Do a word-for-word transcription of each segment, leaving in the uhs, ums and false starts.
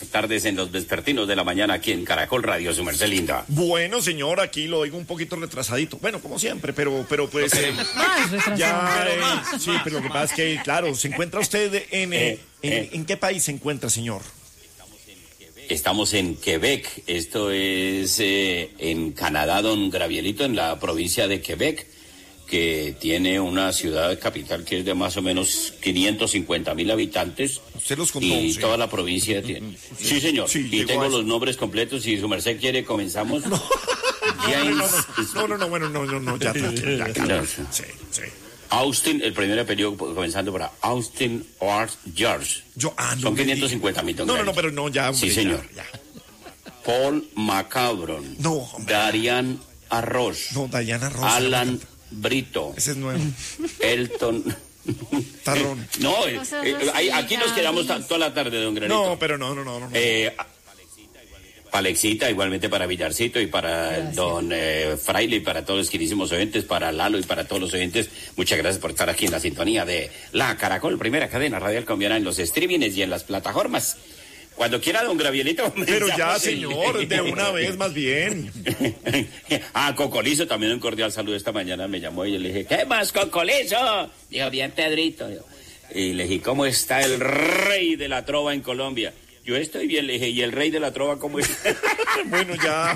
tardes en los vespertinos de la mañana aquí en Caracol Radio, su merced linda. Bueno, señor, aquí lo oigo un poquito retrasadito. Bueno, como siempre, pero, pero pues... Okay. Eh, Más retrasado. ya, eh, sí, pero lo que pasa es que, claro, ¿se encuentra usted en... Eh, Eh, en, eh. ¿En qué país se encuentra, señor? Estamos en Quebec, esto es eh, en Canadá, don Gravielito, en la provincia de Quebec, que tiene una ciudad capital que es de más o menos quinientos cincuenta mil habitantes. Usted los contó, y sí. toda la provincia tiene. Sí, señor. Sí, y llegó tengo a eso. los nombres completos. Si su merced quiere, comenzamos. No, James no, no, no, no, bueno, no, no, no, ya, tranquilo, ya, calma. Sí, sí. Austin, el primer apellido comenzando para Austin Art George. Yo, ah, no Son me quinientos diga. cincuenta mil. No, no, no, pero no, ya, hombre, Sí, señor. ya, ya. Paul Macabron. No, hombre. Darian Arroz. No, Dayana Rosa. Alan Brito. Ese es nuevo. Elton. Tarrón. No, eh, O sea, eh, ahí- aquí nos quedamos David. toda la tarde, don Granito. No, pero no, no, no, no. Eh, para Alexita, igualmente para Villarcito y para Gracias. don eh, Fraile y para todos los queridísimos oyentes, para Lalo y para todos los oyentes. Muchas gracias por estar aquí en la sintonía de La Caracol, primera cadena radial colombiana en los streamings y en las plataformas. Cuando quiera, don Gravielito. Pero ya, comenzamos el- señor, de una vez más bien. Ah, Cocolizo, también un cordial saludo esta mañana, me llamó y yo le dije, ¿qué más, Cocolizo? Dijo, bien, Pedrito. Y le dije, ¿cómo está el rey de la trova en Colombia? Yo estoy bien, le dije, ¿y el rey de la trova cómo está? Bueno, ya.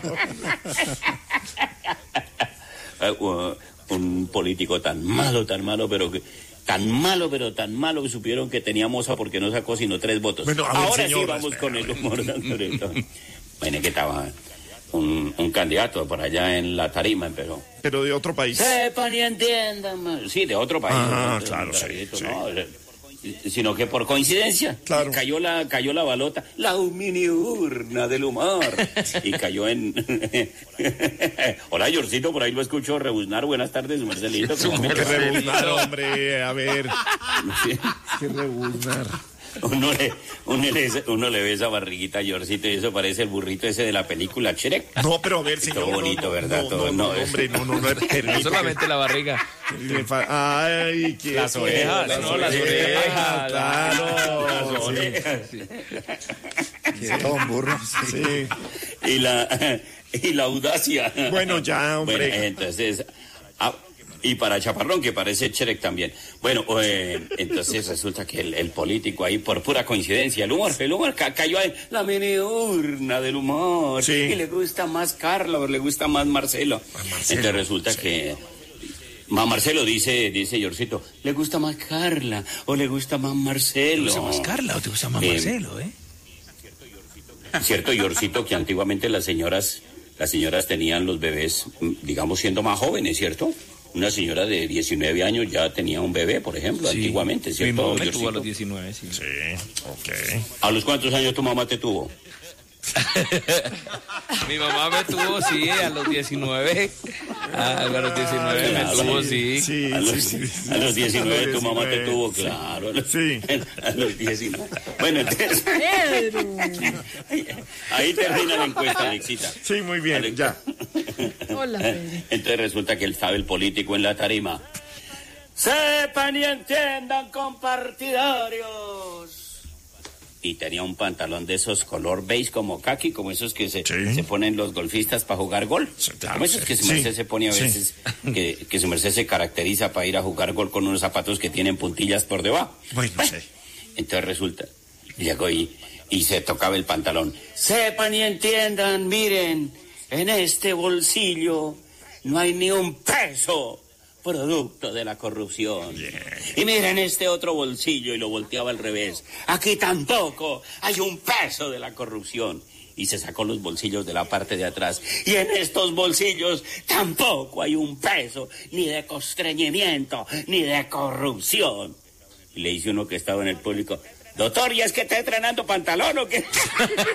Uh, un político tan malo, tan malo, pero que... Tan malo, pero tan malo que supieron que tenía moza porque no sacó sino tres votos. Bueno, a ver, Ahora señor, sí vamos espera, con el humor, don Loreto. Bueno, que estaba un, un candidato por allá en la tarima, pero... Pero de otro país. Sepan y entiendan más. Sí, de otro país. Ah, ¿no? claro, sí, Carajito, sí. no, eh, sino que por coincidencia Claro. cayó la cayó la balota, la mini urna del humor, y cayó en... Hola, Yorcito, por ahí lo escucho rebuznar. Buenas tardes, Marcelito. ¿Cómo me Qué le va? rebuznar, hombre, a ver. Sí. Qué rebuznar. Uno le, uno, le, uno le ve esa barriguita a Yorcito y eso parece el burrito ese de la película Shrek. No, pero a ver, Todo señor. no, bonito, no, ¿verdad? No, Todo, no, no, no, es- hombre, no, no, no, permite No solamente la barriga. que le fa- Ay, qué Las orejas, las no, las orejas, claro. Las sí. orejas. Sí, todo un burro. Sí. Y la, y la audacia. Bueno, ya, hombre. Bueno, entonces, ah, y para Chaparrón, que parece Shrek también. Bueno, eh, entonces resulta que el, el político ahí, por pura coincidencia, el humor, el humor ca- cayó en la mini urna del humor. Sí. Y le gusta más Carla o le gusta más Marcelo. Marcelo, Entonces resulta sí. que... Ma Marcelo, dice, dice Yorcito, ¿le gusta más Carla o le gusta más Marcelo? ¿Te gusta más Carla o te gusta más Eh, Marcelo, eh? Cierto, Yorcito, que antiguamente las señoras, las señoras tenían los bebés, mm, digamos, siendo más jóvenes, ¿cierto? Una señora de diecinueve años ya tenía un bebé, por ejemplo, Sí. antiguamente, Mi ¿cierto, mamá me tuvo Yorcito? a los diecinueve, sí. Sí, ok. ¿A los cuántos años tu mamá te tuvo? Mi mamá me tuvo, sí, a los diecinueve. Ah, a los diecinueve me Claro, tuvo, sí. sí. A los, sí, sí. a los diecinueve tu mamá te diecinueve, tuvo, sí. claro. A los, Sí. a los diecinueve. Bueno, entonces, Pedro. ahí termina la encuesta, Alexita. Sí, muy bien, Alex- ya. Hola, Pedro. Entonces resulta que él sabe el político en la tarima. Sepan y entiendan, compartidarios. Y tenía un pantalón de esos color beige como kaki, como esos que se, Sí. se ponen los golfistas para jugar gol. Sí, claro, Como esos sí. que su Sí. merced se pone a Sí. veces, que, que su merced se caracteriza para ir a jugar gol con unos zapatos que tienen puntillas por debajo. Bueno, sí. Entonces resulta, llegó y, y se tocaba el pantalón. Sepan y entiendan, miren, en este bolsillo no hay ni un peso producto de la corrupción. Y miren este otro bolsillo, y lo volteaba al revés. Aquí tampoco hay un peso de la corrupción. Y se sacó los bolsillos de la parte de atrás. Y en estos bolsillos tampoco hay un peso, ni de constreñimiento, ni de corrupción. Y le dice uno que estaba en el público, doctor, ¿y es que está estrenando pantalón o qué?